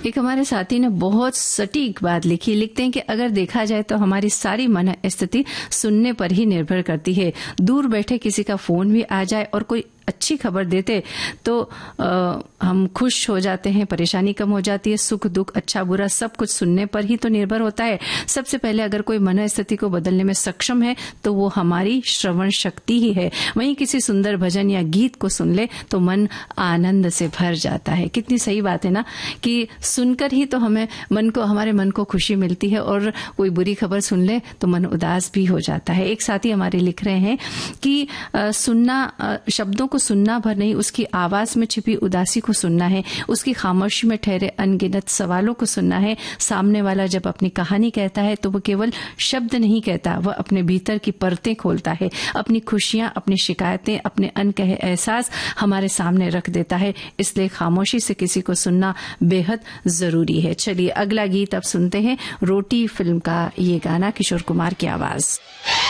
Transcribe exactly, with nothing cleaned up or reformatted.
एक हमारे साथी ने बहुत सटीक बात लिखी। लिखते हैं कि अगर देखा जाए तो हमारी सारी मन स्थिति सुनने पर ही निर्भर करती है। दूर बैठे किसी का फोन भी आ जाए और कोई अच्छी खबर देते तो आ, हम खुश हो जाते हैं, परेशानी कम हो जाती है। सुख दुख अच्छा बुरा सब कुछ सुनने पर ही तो निर्भर होता है। सबसे पहले अगर कोई मन स्थिति को बदलने में सक्षम है तो वो हमारी श्रवण शक्ति ही है। वहीं किसी सुंदर भजन या गीत को सुन ले तो मन आनंद से भर जाता है। कितनी सही बात है ना कि सुनकर ही तो हमें मन को हमारे मन को खुशी मिलती है, और कोई बुरी खबर सुन ले तो मन उदास भी हो जाता है। एक साथी हमारे लिख रहे हैं कि आ, सुनना आ, शब्दों को सुनना भर नहीं, उसकी आवाज में छिपी उदासी को सुनना है, उसकी खामोशी में ठहरे अनगिनत सवालों को सुनना है। सामने वाला जब अपनी कहानी कहता है तो वो केवल शब्द नहीं कहता, वह अपने भीतर की परतें खोलता है, अपनी खुशियां, अपनी शिकायतें, अपने अनकहे एहसास हमारे सामने रख देता है। इसलिए खामोशी से किसी को सुनना बेहद जरूरी है। चलिए अगला गीत अब सुनते हैं। रोटी फिल्म का ये गाना, किशोर कुमार की आवाज।